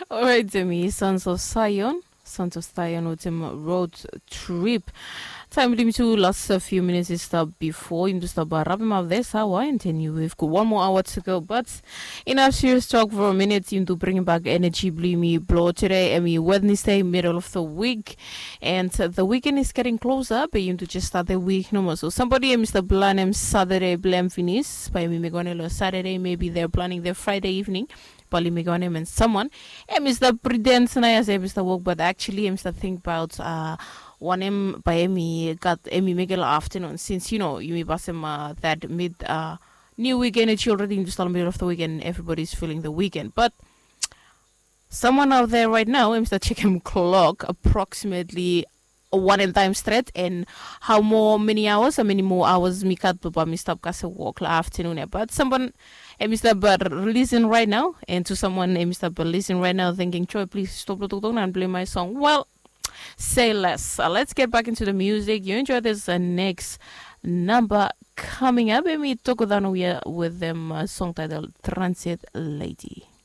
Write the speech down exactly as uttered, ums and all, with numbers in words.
All right, Demi, Sons of Zion. Sons of Zion with him road trip. Time limit to last a few minutes is stop before him to stop by wrapping up this hour and then you we've got one more hour to go. But enough serious talk for a minute him to bring back energy bloomy blow today. I mean Wednesday, middle of the week. And uh, the weekend is getting closer, but him to just start the week no more. So somebody uh, Mister Blanem Saturday blame finish by me going Saturday, maybe they're planning their Friday evening. Pali Megonem and someone. And Mister Prudence and I say Mister Work, but actually Mister Think about uh one M by me got Emmy Miguel afternoon since you know you may pass him uh, that mid uh new weekend it's already in just the middle of the weekend, everybody's feeling the weekend. But someone out there right now, Mister Chicken Clock, approximately one in time straight and how more many hours, how many more hours me cut but me stop kasa walk la afternoon. But someone eh, Mister But listening right now and to someone eh, Mister But listening right now thinking, Troy, please stop and play my song. Well, say less. Uh, let's get back into the music. You enjoy this uh, next number coming up and we talk with with them uh, song titled Transit Lady.